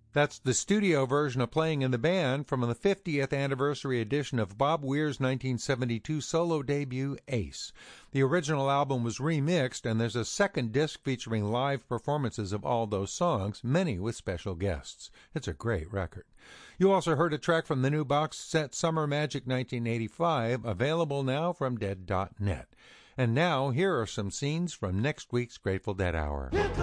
That's the studio version of Playing in the Band from the 50th anniversary edition of Bob Weir's 1972 solo debut, Ace. The original album was remixed, and there's a second disc featuring live performances of all those songs, many with special guests. It's a great record. You also heard a track from the new box set Summer Magic 1985, available now from Dead.net. And now, here are some scenes from next week's Grateful Dead Hour.